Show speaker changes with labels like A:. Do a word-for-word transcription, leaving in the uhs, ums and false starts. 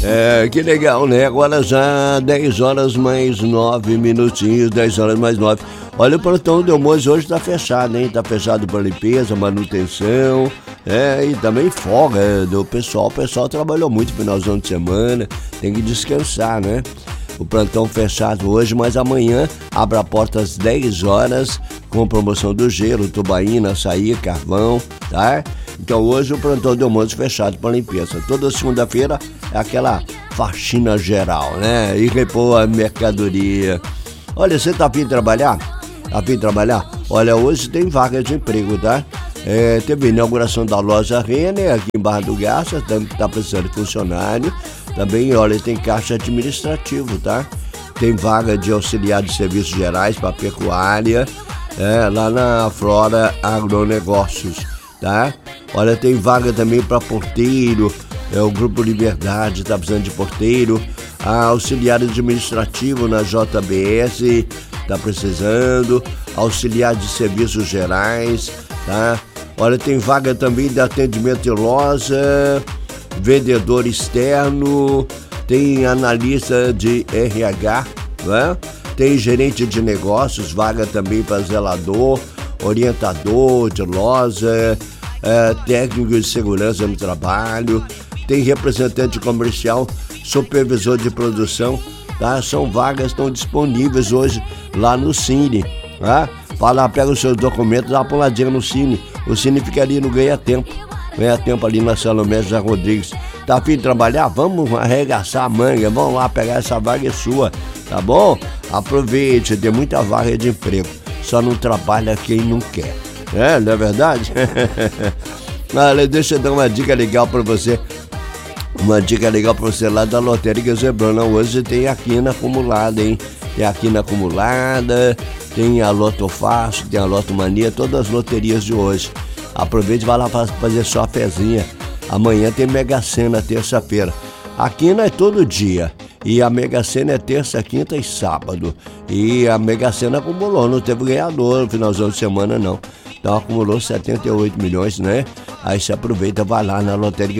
A: É, que legal, né? Agora já dez horas mais nove minutinhos, dez horas mais nove. Olha, o plantão do Almoço hoje tá fechado, hein? Tá fechado para limpeza, manutenção, é, e também folga do pessoal. O pessoal trabalhou muito no finalzão de semana, tem que descansar, né? O plantão fechado hoje, mas amanhã abre a porta às dez horas com promoção do gelo, tubaína, açaí, carvão, tá? Então hoje o plantão do almoço fechado para limpeza. Toda segunda-feira é aquela faxina geral, né? E repor a mercadoria. Olha, você tá a fim de trabalhar? Tá a fim de trabalhar? Olha, hoje tem vaga de emprego, tá? É, teve a inauguração da loja Renner aqui em Barra do Garça, tá precisando de funcionário. Também, olha, tem caixa administrativo, tá? Tem vaga de auxiliar de serviços gerais para pecuária, é, lá na Flora Agronegócios, tá? Olha, tem vaga também para porteiro, é, o Grupo Liberdade tá precisando de porteiro, a auxiliar administrativo na J B S tá precisando, auxiliar de serviços gerais, tá? Olha, tem vaga também de atendimento de loja, vendedor externo, tem analista de R H, né? Tem gerente de negócios, vaga também para zelador, orientador de loja, é, técnico de segurança no trabalho, tem representante comercial, supervisor de produção, tá? São vagas que estão disponíveis hoje lá no Cine, tá? Vai lá, pega os seus documentos, dá uma puladinha no Cine. O Cine fica ali no Ganha Tempo. Ganha Tempo ali na Salomé José Rodrigues. Tá a fim de trabalhar? Vamos arregaçar a manga. Vamos lá pegar essa vaga sua, tá bom? Aproveite, tem muita vaga de emprego. Só não trabalha quem não quer. É, não é verdade? Olha, deixa eu dar uma dica legal pra você. Uma dica legal pra você lá da Lotérica Zebrona. Hoje tem a quina acumulada, hein? Tem a quina acumulada, tem a Loto Fácil, tem a Loto Mania, todas as loterias de hoje. Aproveite e vai lá fazer sua fezinha. Amanhã tem Mega Sena, terça-feira. A quina é todo dia. E a Mega Sena é terça, quinta e sábado. E a Mega Sena acumulou, não teve ganhador no finalzão de semana, não. Então acumulou setenta e oito milhões, né? Aí você aproveita, vai lá na Lotérica